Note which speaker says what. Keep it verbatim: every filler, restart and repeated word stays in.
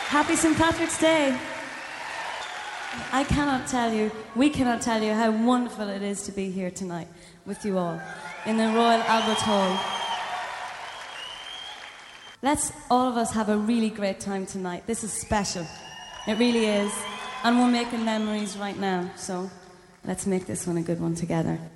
Speaker 1: Happy Saint Patrick's Day. I cannot tell you, we cannot tell you how wonderful it is to be here tonight with you all in the Royal Albert Hall. Let's all of us have a really great time tonight. This is special. It really is. And we're making memories right now, so let's make this one a good one together.